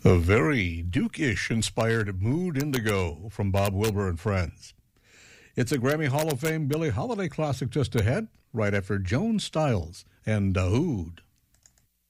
A very Duke-ish inspired Mood Indigo from Bob Wilbur and Friends. It's a Grammy Hall of Fame Billie Holiday classic just ahead, right after Joan Styles and Dahoud.